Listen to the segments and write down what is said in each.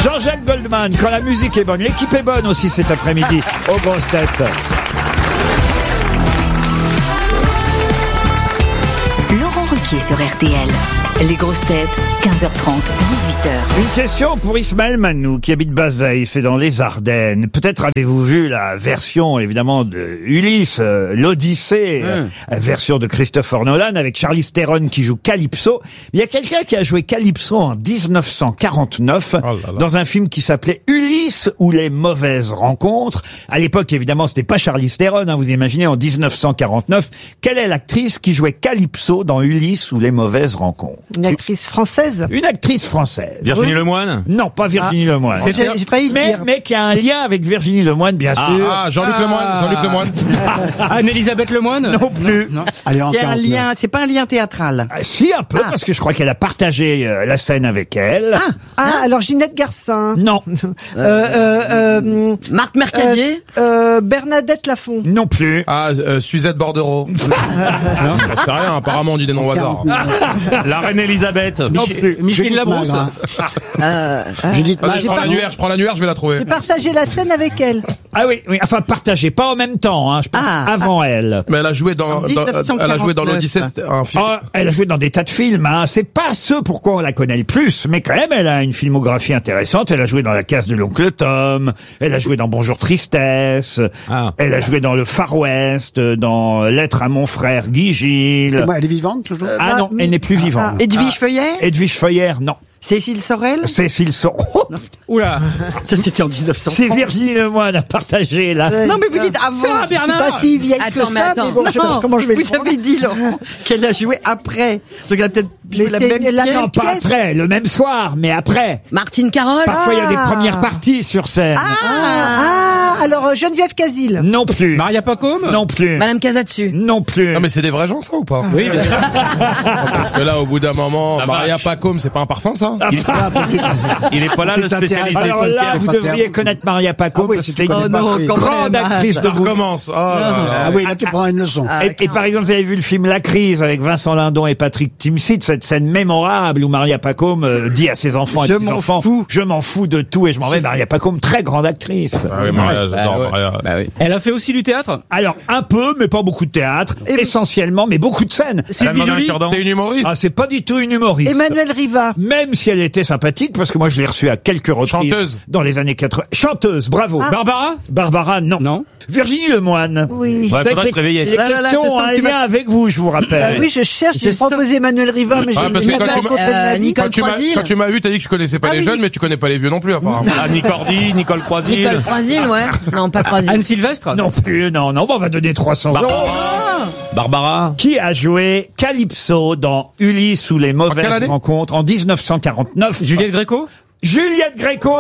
Jean-Jacques Goldman, quand la musique est bonne, l'équipe est bonne aussi cet après-midi aux grosses têtes. Laurent Ruquier sur RTL. Les grosses têtes, 15h30, 18h. Une question pour Ismaël Manou, qui habite Bazeilles, c'est dans les Ardennes. Peut-être avez-vous vu la version, évidemment, de Ulysse, l'Odyssée, version de Christopher Nolan, avec Charlize Theron qui joue Calypso. Il y a quelqu'un qui a joué Calypso en 1949, dans un film qui s'appelait Ulysse ou les mauvaises rencontres. À l'époque, évidemment, c'était pas Charlize Theron, vous imaginez, en 1949. Quelle est l'actrice qui jouait Calypso dans Ulysse ou les mauvaises rencontres? Une actrice française. Une actrice française. Virginie Lemoine? Non, pas Virginie Lemoine. J'ai failli le dire. Mais qui a un lien avec Virginie Lemoine, bien sûr. Jean-Luc Lemoine. Anne-Elisabeth Lemoine? Non plus. Non. C'est un lien, c'est pas un lien théâtral. Si, un peu, parce que je crois qu'elle a partagé la scène avec elle. Alors Ginette Garcin. Non. Marc Mercadier. Bernadette Lafont. Non plus. Suzette Bordereau. Non, je sais rien, apparemment on dit des noms au hasard. La reine Elisabeth. Non plus. Micheline Labrousse. Je prends l'annuaire, je vais la trouver. J'ai partagé la scène avec elle. Ah oui, enfin partagé, pas en même temps, je pense avant elle. Mais elle a joué dans l'Odyssée, c'était un film. Elle a joué dans des tas de films, c'est pas ce pourquoi on la connaît le plus, mais quand même elle a une filmographie intéressante. Elle a joué dans La Case de l'Oncle Tom, elle a joué dans Bonjour Tristesse, elle a joué dans Le Far West, dans Lettre à mon frère Guy Gilles. Elle est vivante toujours? Non, elle n'est plus vivante. Edwige Feuillère. Edwige Feuillère, non. Cécile Sorel. Cécile Sorel. Oula, ça c'était en 1900. C'est Virginie Lemoine à partager là. Non mais vous dites avant. Sarah Bernard. Pas si vieille que ça, mais bon, je sais pas comment je vais le Vous prendre. avez dit, Laurent, qu'elle a joué après. Donc elle a peut-être joué la c'est même la pièce. Non, pas pièce. après, le même soir, mais après. Martine Carole. Parfois, il y a des premières parties sur scène. Alors Geneviève Casil. Non plus. Maria Pacôme? Non plus. Madame Casatsu. Non plus. Non mais c'est des vrais gens ça ou pas? Oui, mais... Parce que là au bout d'un moment, Maria Pacôme, c'est pas un parfum ça? Il est pas là le spécialiste des Alors là, cimetières. vous devriez connaître Maria Pacôme, parce que c'était une quand grande même. actrice de Ça vous. recommence. Ah oui, là tu prends une leçon. Et par exemple, vous avez vu le film La Crise avec Vincent Lindon et Patrick Timsit, cette scène mémorable où Maria Pacôme dit à ses enfants et Je petits m'en enfants, fous. je m'en fous de tout et je m'en vais. Maria Pacôme, très grande actrice. Ah oui, Maria, j'adore Maria. Elle a fait aussi du théâtre? Alors, un peu, mais pas beaucoup de théâtre, essentiellement, mais beaucoup de scènes. Sylvie Joly? T'es une humoriste? C'est pas du tout une humoriste. Emmanuel Riva. Même si elle était sympathique, parce que moi je l'ai reçue à quelques reprises. Chanteuse. Dans les années 80. Chanteuse, bravo. Barbara? Barbara, non. Non. Virginie Lemoine. Oui. Ouais, Vous savez faudrait que se réveiller. Les Là, là, là, questions je ont sens un que tu lien vas- avec vous, je vous rappelle. Oui, je cherche. J'ai proposé Emmanuel Riva, mais Ah, parce j'ai que pas raconté de ma vie. Nicole Croisille. quand tu m'as vu, t'as dit que je connaissais pas les jeunes, mais tu connais pas les vieux non plus apparemment. Annie Cordy, Nicole Croisille. Nicole Croisille, ouais. Non, pas Croisille. Anne Sylvestre? Non plus, non. Bon, on va donner 300 euros. Barbara? Qui a joué Calypso dans Ulysse ou les quelle mauvaises année rencontres en 1949? Juliette Gréco? Juliette Gréco.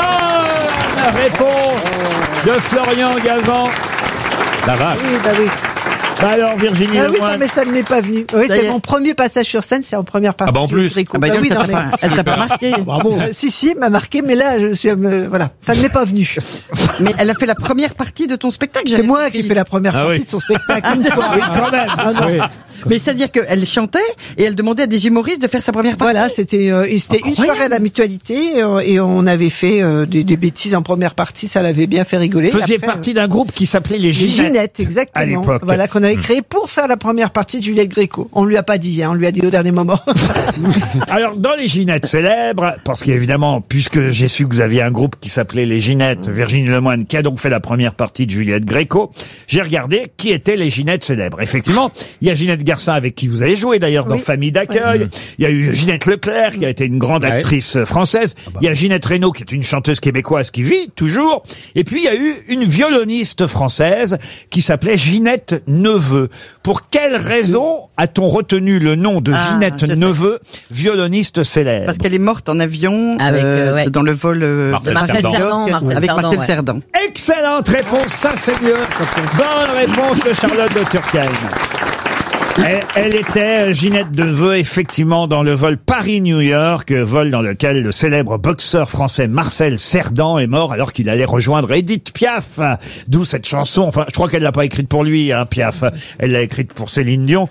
Bonne réponse de Florian Gazan. La vache. Oui, bah oui. Alors, Virginie Ah oui, non, Lemoine. mais ça ne m'est pas venu. Oui, Ça y c'est est. mon premier passage sur scène, c'est en première partie. Ah bah en plus. Gréco. Ah bah, oui, non, mais- elle t'a pas marqué. Bravo. Si, elle m'a marqué, mais là, je suis, voilà, ça ne m'est pas venu. Mais elle a fait la première partie de ton spectacle. C'est j'avais moi compris. qui fais la première Ah partie oui. de son spectacle. Une fois. Oui, quand même. Ah non. Oui. Mais c'est-à-dire qu'elle chantait et elle demandait à des humoristes de faire sa première partie. Voilà, c'était une soirée à la Mutualité et on avait fait des bêtises en première partie, ça l'avait bien fait rigoler. Faisiez Après, partie d'un groupe qui s'appelait les les Ginettes. Ginettes, À exactement. l'époque. Voilà, qu'on avait créé pour faire la première partie de Juliette Gréco. On lui a pas dit, on lui a dit au dernier moment. Alors, dans les Ginettes célèbres, parce qu'évidemment, puisque j'ai su que vous aviez un groupe qui s'appelait les Ginettes, Virginie Lemoine, qui a donc fait la première partie de Juliette Gréco, j'ai regardé qui étaient les Ginettes célèbres. Effectivement, il y a Ginette Garcin avec qui vous avez joué d'ailleurs dans Oui. Famille d'accueil. Il y a eu Ginette Leclerc, qui a été une grande actrice française. Il y a Ginette Renaud, qui est une chanteuse québécoise qui vit toujours. Et puis, il y a eu une violoniste française qui s'appelait Ginette Neveu. Pour quelle raison a-t-on retenu le nom de Ginette je sais. Neveu, violoniste célèbre? Parce qu'elle est morte en avion Avec, ouais. dans le vol Marcel Marcel Cerdan. Cerdan, Marcel avec Cerdan, Marcel ouais. Cerdan. Excellente réponse, ça c'est mieux. Bonne réponse de Charlotte de Turckheim. Elle était, Ginette Neveu, effectivement, dans le vol Paris-New York, vol dans lequel le célèbre boxeur français Marcel Cerdan est mort alors qu'il allait rejoindre Édith Piaf. D'où cette chanson. Enfin, je crois qu'elle l'a pas écrite pour lui, hein, Piaf. Elle l'a écrite pour Céline Dion.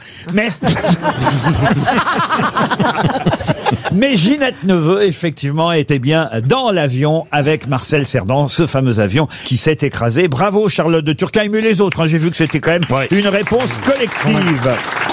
Mais Ginette Neveu, effectivement, était bien dans l'avion avec Marcel Cerdan, ce fameux avion qui s'est écrasé. Bravo Charlotte de Turckheim et les autres, hein. J'ai vu que c'était quand même une réponse collective.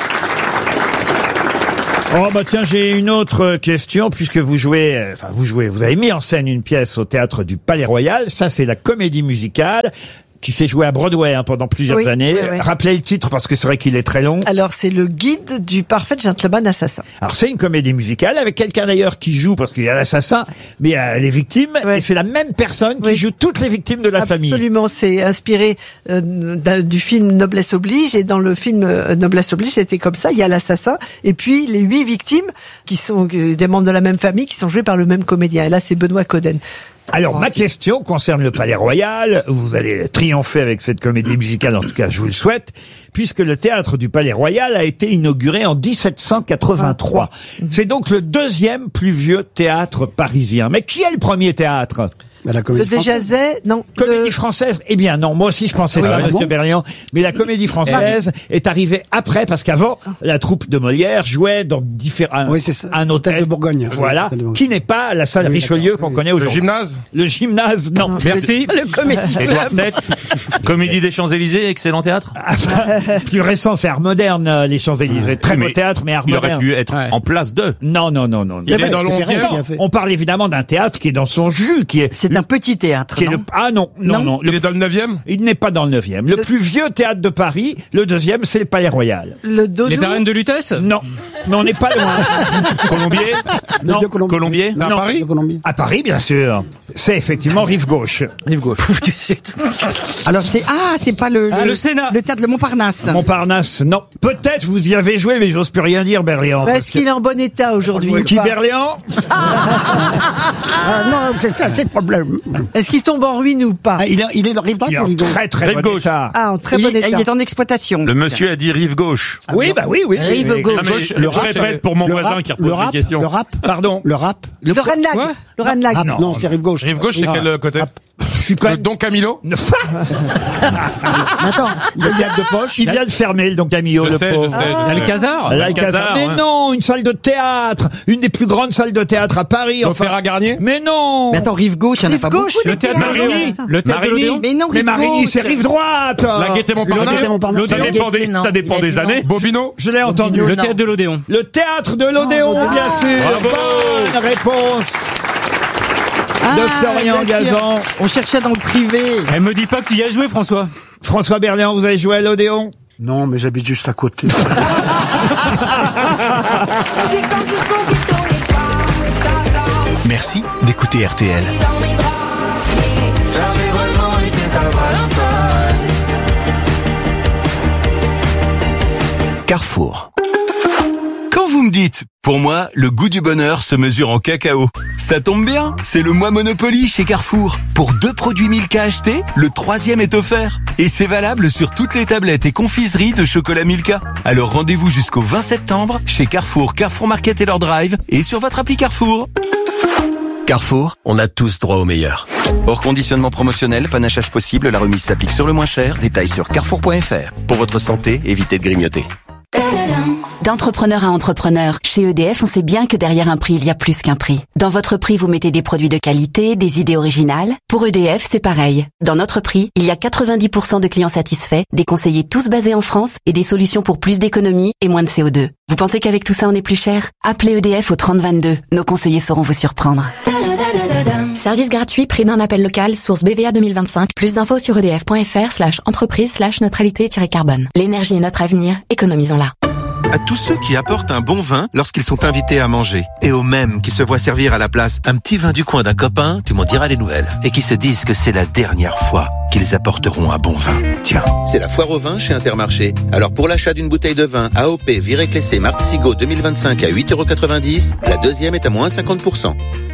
Oh bah tiens, j'ai une autre question puisque vous avez mis en scène une pièce au théâtre du Palais Royal. Ça, c'est la comédie musicale qui s'est jouée à Broadway pendant plusieurs années. Oui. Rappelez le titre parce que c'est vrai qu'il est très long. Alors c'est le guide du parfait gentleman assassin. Alors c'est une comédie musicale avec quelqu'un d'ailleurs qui joue, parce qu'il y a l'assassin, mais il y a les victimes, et c'est la même personne qui joue toutes les victimes de la famille. Absolument, c'est inspiré du film Noblesse oblige, et dans le film Noblesse oblige, c'était comme ça, il y a l'assassin, et puis les 8 victimes qui sont des membres de la même famille, qui sont joués par le même comédien. Et là, c'est Benoît Coden. Alors, ma question concerne le Palais Royal. Vous allez triompher avec cette comédie musicale, en tout cas, je vous le souhaite, puisque le théâtre du Palais Royal a été inauguré en 1783. C'est donc le 2e plus vieux théâtre parisien. Mais qui est le premier théâtre ? La comédie le Déjazet, non. Comédie française? Eh bien, non. Moi aussi, je pensais ça, Monsieur Berliand. Mais la comédie française est arrivée après, parce qu'avant, la troupe de Molière jouait dans différents, un hôtel de Bourgogne. Voilà. Qui n'est pas la salle Richelieu qu'on connaît aujourd'hui. Le gymnase, non. Merci. Le comédie. Édouard VII. Comédie des Champs-Élysées, excellent théâtre. Plus récent, c'est Art Moderne, les Champs-Élysées. Très beau théâtre, mais Art Moderne. Il aurait pu être en place de. Non. Il est dans l'11e. On parle évidemment d'un théâtre qui est dans son jus, qui est... C'est un petit théâtre. Non. Il est dans le 9e. Il n'est pas dans le 9e. Le plus vieux théâtre de Paris, le 2e, c'est le Palais Royal. Le Dodo. Les arènes de Lutèce? Non. Mais on n'est pas loin. Colombier? Non. Colombier? À Paris? À Paris, bien sûr. C'est effectivement Rive Gauche. Rive Gauche. Alors c'est pas le Sénat. Le théâtre de Montparnasse. Montparnasse, non. Peut-être vous y avez joué, mais j'ose plus rien dire, Berliand. Est-ce qu'il est en bon état aujourd'hui? Qui, Berliand? non, c'est ça, c'est le problème. Est-ce qu'il tombe en ruine ou pas? Il est dans Rive droite Il est ou en Rive gauche? très Rive bon gauche. état. Ah, en très bon état. Il est en exploitation. Le monsieur a dit rive gauche. Oui. Rive gauche. Non, mais je répète pour mon voisin qui repose une question. Le rap? Pardon. Le rap? Le Ranlag. Quoi? Le Ranlag. Rap, non, c'est Rive gauche. Rive gauche, c'est quel côté? Je suis quand Le même... Don Camilo? Attends, le théâtre de poche. Il vient de fermer le Don Camillo, Je le sais. pauvre. L'Alcazar? L'Alcazar. Mais non, une salle de théâtre. Une des plus grandes salles de théâtre à Paris. L'Opéra Garnier? Mais non. Mais attends, rive gauche, il n'y en a Rive pas gauche, beaucoup. Le théâtre Marigny? Le théâtre de l'Odéon? Mais non, Mais rive Marigny, gauche. c'est rive droite. La Gaîté Montparnasse? Ça dépend des années. Bobino? Je l'ai entendu. Le théâtre de l'Odéon. Le théâtre de l'Odéon, bien sûr. Bravo. Bonne réponse de Florian Gazan. On cherchait dans le privé. Elle me dit pas que tu y as joué, François. François Berliand, vous avez joué à l'Odéon? Non, mais j'habite juste à côté. Merci d'écouter RTL. Carrefour. Quand vous me dites, pour moi, le goût du bonheur se mesure en cacao. Ça tombe bien, c'est le mois Monopoly chez Carrefour. Pour 2 produits Milka achetés, le 3e est offert. Et c'est valable sur toutes les tablettes et confiseries de chocolat Milka. Alors rendez-vous jusqu'au 20 septembre chez Carrefour, Carrefour Market et leur drive et sur votre appli Carrefour. Carrefour, on a tous droit au meilleur. Hors conditionnement promotionnel, panachage possible, la remise s'applique sur le moins cher. Détails sur carrefour.fr. Pour votre santé, évitez de grignoter. D'entrepreneur à entrepreneur, chez EDF, on sait bien que derrière un prix, il y a plus qu'un prix. Dans votre prix, vous mettez des produits de qualité, des idées originales. Pour EDF, c'est pareil. Dans notre prix, il y a 90% de clients satisfaits, des conseillers tous basés en France et des solutions pour plus d'économie et moins de CO2. Vous pensez qu'avec tout ça, on est plus cher? Appelez EDF au 3022. Nos conseillers sauront vous surprendre. Service gratuit, prix d'un appel local, source BVA 2025. Plus d'infos sur edf.fr/entreprise/neutralité-carbone. L'énergie est notre avenir, économisons-la. À tous ceux qui apportent un bon vin lorsqu'ils sont invités à manger, et aux mêmes qui se voient servir à la place un petit vin du coin d'un copain, tu m'en diras les nouvelles, et qui se disent que c'est la dernière fois qu'ils apporteront un bon vin. Tiens, c'est la foire au vin chez Intermarché. Alors pour l'achat d'une bouteille de vin AOP Viré Clessé Martzigo 2025 à 8,90 €, la deuxième est à moins 50%.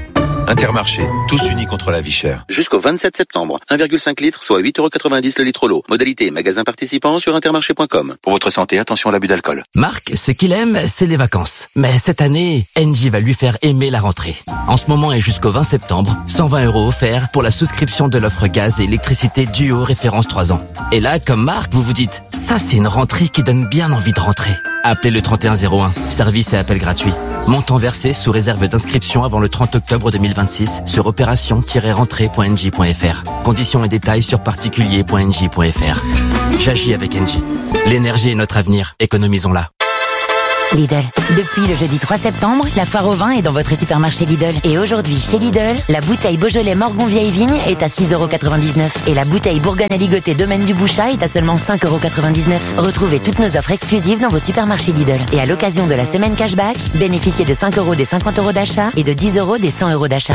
Intermarché, tous unis contre la vie chère. Jusqu'au 27 septembre, 1,5 litre, soit 8,90 € le litre l'eau. Modalité magasin participant sur intermarché.com. Pour votre santé, attention à l'abus d'alcool. Marc, ce qu'il aime, c'est les vacances. Mais cette année, Engie va lui faire aimer la rentrée. En ce moment et jusqu'au 20 septembre, 120 € offerts pour la souscription de l'offre gaz et électricité Duo référence 3 ans. Et là, comme Marc, vous vous dites, ça c'est une rentrée qui donne bien envie de rentrer. Appelez le 3101, service et appel gratuit. Montant versé sous réserve d'inscription avant le 30 octobre 2026 sur opération-rentrée.engie.fr. Conditions et détails sur particulier.engie.fr. J'agis avec Engie. L'énergie est notre avenir, économisons-la. Lidl. Depuis le jeudi 3 septembre, la foire au vin est dans votre supermarché Lidl. Et aujourd'hui, chez Lidl, la bouteille Beaujolais Morgon Vieille Vigne est à 6,99 € et la bouteille Bourgogne Aligoté Domaine du Bouchat est à seulement 5,99 €. Retrouvez toutes nos offres exclusives dans vos supermarchés Lidl. Et à l'occasion de la semaine cashback, bénéficiez de 5 € des 50 € d'achat et de 10 € des 100 € d'achat.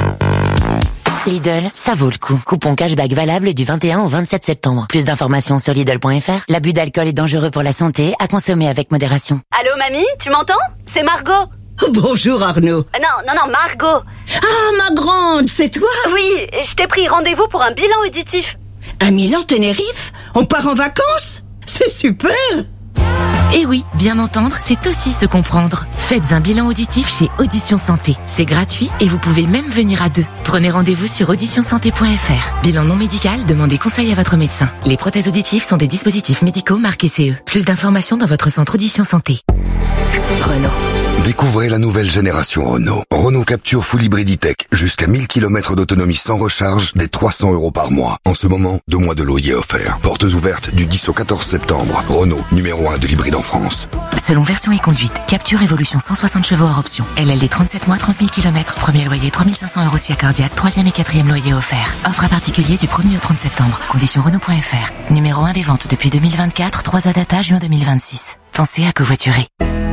Lidl, ça vaut le coup. Coupon cashback valable du 21 au 27 septembre. Plus d'informations sur Lidl.fr. L'abus d'alcool est dangereux pour la santé, à consommer avec modération. Allô mamie, tu m'entends? C'est Margot. Bonjour Arnaud. Non, Margot. Ah, ma grande, c'est toi? Oui, je t'ai pris rendez-vous pour un bilan auditif. Un Milan Tenerife? On part en vacances? C'est super! Et oui, bien entendre, c'est aussi se comprendre. Faites un bilan auditif chez Audition Santé. C'est gratuit et vous pouvez même venir à 2. Prenez rendez-vous sur auditionsanté.fr. Bilan non médical, demandez conseil à votre médecin. Les prothèses auditives sont des dispositifs médicaux marqués CE. Plus d'informations dans votre centre Audition Santé. Renault. Découvrez la nouvelle génération Renault. Renault Capture Full Hybrid E-Tech. Jusqu'à 1000 km d'autonomie sans recharge, dès 300 € par mois. En ce moment, 2 mois de loyer offerts. Portes ouvertes du 10 au 14 septembre. Renault, numéro 1 de l'hybride en France. Selon version et conduite, Capture Evolution 160 chevaux hors option. LLD 37 mois, 30 000 km. Premier loyer 3500 € si accordiaque. 3e et 4e loyer offert. Offre à particulier du 1er au 30 septembre. Conditions Renault.fr. Numéro 1 des ventes depuis 2024. 3 data juin 2026. Pensez à covoiturer.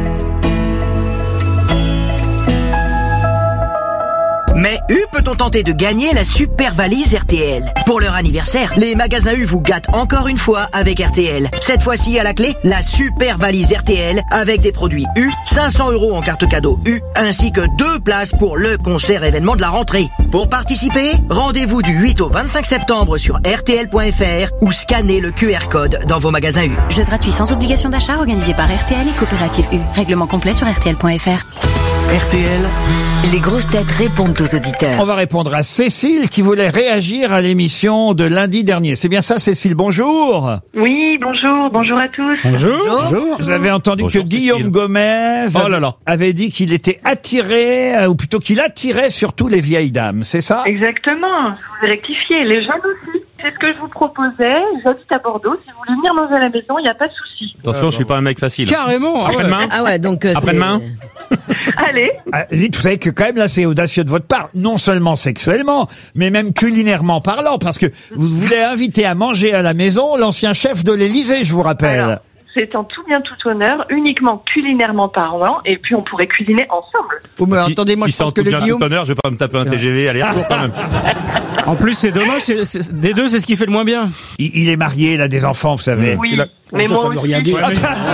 Mais U peut-on tenter de gagner la super valise RTL? Pour leur anniversaire, les magasins U vous gâtent encore une fois avec RTL. Cette fois-ci à la clé, la super valise RTL avec des produits U, 500 € en carte cadeau U, ainsi que 2 places pour le concert événement de la rentrée. Pour participer, rendez-vous du 8 au 25 septembre sur RTL.fr ou scannez le QR code dans vos magasins U. Jeu gratuit sans obligation d'achat organisé par RTL et Coopérative U. Règlement complet sur RTL.fr. RTL, les grosses têtes répondent aux auditeurs. On va répondre à Cécile qui voulait réagir à l'émission de lundi dernier. C'est bien ça, Cécile? Bonjour. Oui, bonjour à tous. Bonjour. Vous avez entendu que Guillaume Gomez avait dit qu'il était attiré, ou plutôt qu'il attirait surtout les vieilles dames, c'est ça? Exactement, je voulais rectifier, les jeunes aussi. C'est ce que je vous proposais, j'habite à Bordeaux, si vous voulez venir manger à la maison, il n'y a pas de souci. Attention, je suis pas un mec facile. Carrément. Après-demain. Ah ouais, donc après-demain. Allez. Dites, vous savez que quand même là c'est audacieux de votre part, non seulement sexuellement, mais même culinairement parlant, parce que vous voulez inviter à manger à la maison l'ancien chef de l'Élysée, je vous rappelle. Alors, c'est en tout bien tout honneur, uniquement culinairement parlant, et puis on pourrait cuisiner ensemble. Oh, mais attendez, moi si je c'est en pense que tout le bien Guillaume... tout honneur, je vais pas me taper un TGV aller-retour quand même. En plus, c'est dommage, des deux, c'est ce qui fait le moins bien. Il est marié, il a des enfants, vous savez. Oui, mais moi aussi. Rien dire.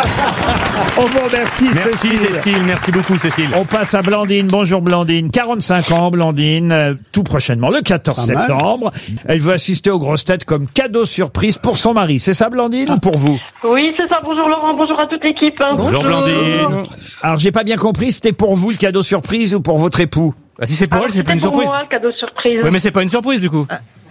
Oh bon, merci Cécile, merci beaucoup Cécile. On passe à Blandine. Bonjour Blandine, 45 ans Blandine, tout prochainement, le 14 septembre. Elle veut assister aux grosses têtes comme cadeau surprise pour son mari. C'est ça Blandine ou pour vous? Oui, c'est ça. Bonjour Laurent, bonjour à toute l'équipe. Bonjour Blandine. Alors j'ai pas bien compris, c'était pour vous le cadeau surprise ou pour votre époux? Bah, si c'est pour elle, c'est pas une pour surprise. moi, le cadeau surprise. Oui, mais c'est pas une surprise du coup.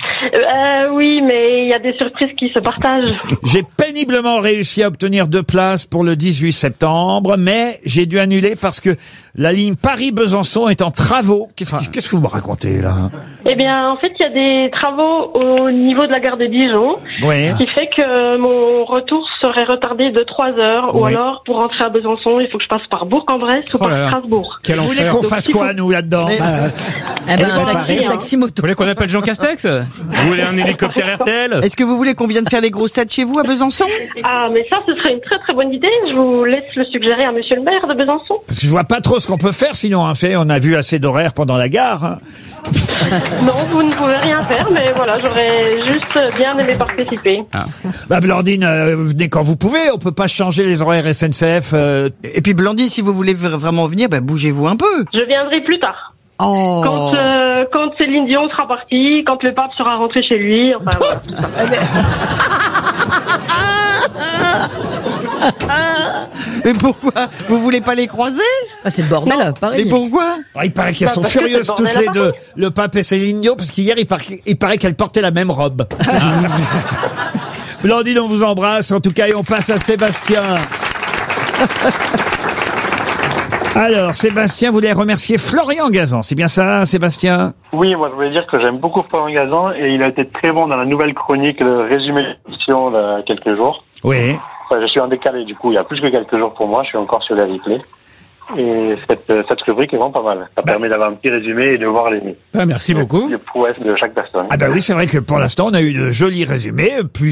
Oui, mais il y a des surprises qui se partagent. J'ai péniblement réussi à obtenir 2 places pour le 18 septembre, mais j'ai dû annuler parce que la ligne Paris-Besançon est en travaux. Qu'est-ce que vous me racontez là? Eh bien, en fait, il y a des travaux au niveau de la gare de Dijon, Oui. qui fait que mon retour serait retardé de 3 heures, ou Oui. alors, pour rentrer à Besançon, il faut que je passe par Bourg-en-Bresse ou par Strasbourg. Vous voulez qu'on fasse quoi nous là-dedans? un taxi moto. Vous voulez qu'on appelle Jean Castex? Vous voulez un hélicoptère RTL? Est-ce que vous voulez qu'on vienne faire les grosses têtes chez vous à Besançon? Ah, mais ça, ce serait une très très bonne idée. Je vous laisse le suggérer à monsieur le maire de Besançon. Parce que je vois pas trop ce qu'on peut faire sinon. On a vu assez d'horaires pendant la gare. Hein. Non, vous ne pouvez rien faire, mais voilà, j'aurais juste bien aimé participer. Bah Blandine, venez quand vous pouvez. On peut pas changer les horaires SNCF. Et puis Blandine, si vous voulez vraiment venir, bah bougez-vous un peu. Je viendrai plus tard. Oh. Quand Céline Dion sera partie, quand le pape sera rentré chez lui, enfin voilà, tout ça. Mais pourquoi? Vous voulez pas les croiser? C'est le bordel, Non. pareil. Mais pourquoi? Il paraît qu'elles sont parce que furieuses c'est le toutes bordel les à deux, Paris. le pape et Céline Dion, parce qu'hier, il paraît qu'elles portaient la même robe. Blandine, on vous embrasse, en tout cas, et on passe à Sébastien. Alors, Sébastien voulait remercier Florian Gazan, c'est bien ça, Sébastien? Oui, moi je voulais dire que j'aime beaucoup Florian Gazan et il a été très bon dans la nouvelle chronique, le résumé de l'émission il y a quelques jours. Oui. Enfin, je suis en décalé du coup, il y a plus que quelques jours pour moi, je suis encore sur les replays. Et cette rubrique est vraiment pas mal. Ça permet d'avoir un petit résumé et de voir Merci beaucoup. les prouesses de chaque personne. Ah bah oui, c'est vrai que pour l'instant, on a eu de jolis résumés, plus